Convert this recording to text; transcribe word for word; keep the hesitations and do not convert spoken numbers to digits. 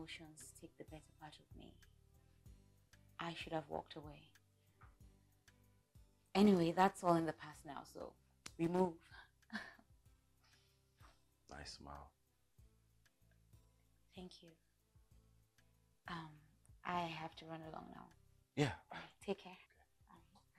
emotions take the better part of me. I should have walked away. Anyway, that's all in the past now, so we move. Nice smile. Thank you. Um, I have to run along now. Yeah. Take care.